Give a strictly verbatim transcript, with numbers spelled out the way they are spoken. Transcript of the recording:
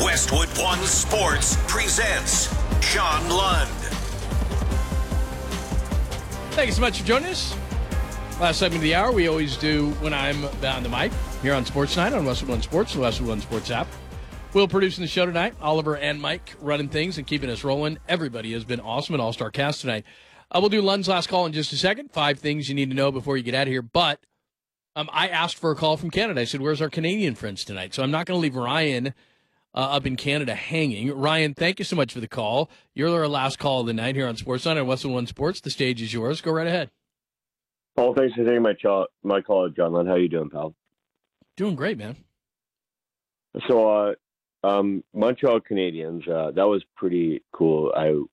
Westwood One Sports presents John Lund. Thank you so much for joining us. Last segment of the hour, we always do when I'm on the mic here on Sports Night on Westwood One Sports, the Westwood One Sports app. Will producing the show tonight. Oliver and Mike running things and keeping us rolling. Everybody has been awesome, an all-star cast tonight. Uh, we'll do Lund's last call in just a second. Five things you need to know before you get out of here. But um, I asked for a call from Canada. I said, where's our Canadian friends tonight? So I'm not going to leave Ryan uh, up in Canada hanging. Ryan, thank you so much for the call. You're our last call of the night here on Sports Night on Westwood One Sports. The stage is yours. Go right ahead. Paul, thanks for taking my, ch- my call, John Lund. How you doing, pal? Doing great, man. So, uh, um, Montreal Canadiens, uh, that was pretty cool. I